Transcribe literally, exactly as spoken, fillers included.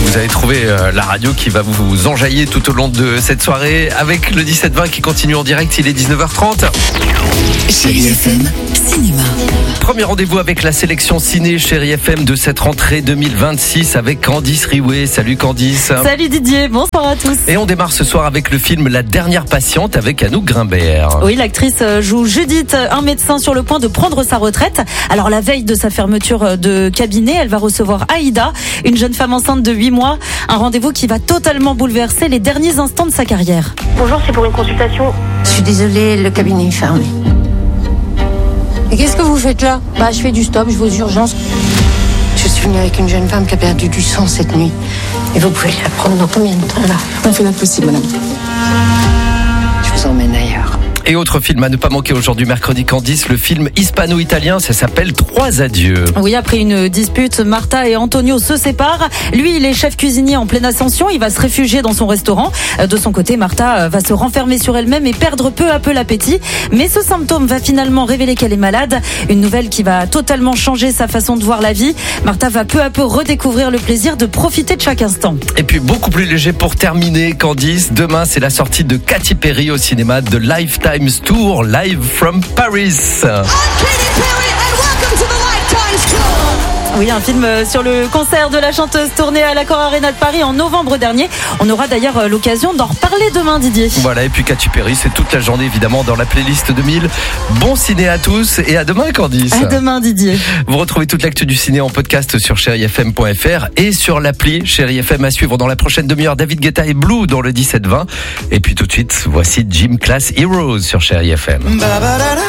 Vous avez trouvé euh, la radio qui va vous enjailler tout au long de cette soirée avec le dix-sept vingt qui continue en direct. Il est dix-neuf heures trente. Chérie F M, cinéma. Premier rendez-vous avec la sélection ciné Chérie F M de cette rentrée deux mille vingt-six avec Candice Riouet. Salut Candice. Salut Didier, bonsoir à tous. Et on démarre ce soir avec le film La dernière patiente avec Anouk Grimbert. Oui, l'actrice joue Judith, un médecin sur le point de prendre sa retraite. Alors la veille de sa fermeture de cabinet, elle va recevoir Aïda, une jeune femme enceinte de huit mois. Un rendez-vous qui va totalement bouleverser les derniers instants de sa carrière. Bonjour, c'est pour une consultation. Je suis désolée, le cabinet est fermé. Et qu'est-ce que vous faites là? Bah, je fais du stop, je vais aux urgences. Je suis venue avec une jeune femme qui a perdu du sang cette nuit. Et vous pouvez la prendre dans combien de temps là? On fait notre possible, madame. Je vous emmène ailleurs. Et autre film à ne pas manquer aujourd'hui, mercredi Candice, le film hispano-italien, ça s'appelle Trois adieux. Oui, après une dispute, Martha et Antonio se séparent. Lui, il est chef cuisinier en pleine ascension, il va se réfugier dans son restaurant. De son côté, Martha va se renfermer sur elle-même et perdre peu à peu l'appétit. Mais ce symptôme va finalement révéler qu'elle est malade. Une nouvelle qui va totalement changer sa façon de voir la vie. Martha va peu à peu redécouvrir le plaisir de profiter de chaque instant. Et puis beaucoup plus léger pour terminer, Candice, demain c'est la sortie de Katy Perry au cinéma de Lifetime Tour, live from Paris. Oui, un film sur le concert de la chanteuse tourné à l'Accor Arena de Paris en novembre dernier. On aura d'ailleurs l'occasion d'en reparler demain, Didier. Voilà, et puis Katy Perry, c'est toute la journée évidemment dans la playlist deux mille. Bon ciné à tous et à demain, Candice. À demain, Didier. Vous retrouvez toute l'actu du ciné en podcast sur chérie f m point f r et sur l'appli Chérie F M à suivre dans la prochaine demi-heure. David Guetta et Blue dans le dix-sept vingt. Et puis tout de suite, voici Gym Class Heroes sur Chérie F M.